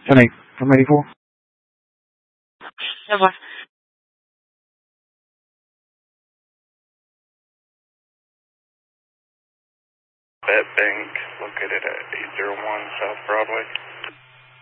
10-8 from 84. Yeah, boy. That bank located at 801 South Broadway.